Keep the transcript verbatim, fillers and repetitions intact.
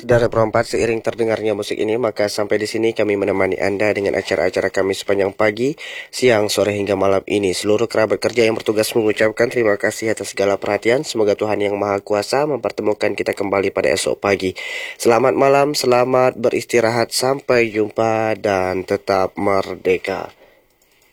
Saudara perempat, seiring terdengarnya musik ini, maka sampai di sini kami menemani Anda dengan acara-acara kami sepanjang pagi, siang, sore hingga malam ini. Seluruh kerabat kerja yang bertugas mengucapkan terima kasih atas segala perhatian. Semoga Tuhan Yang Maha Kuasa mempertemukan kita kembali pada esok pagi. Selamat malam, selamat beristirahat, sampai jumpa dan tetap merdeka.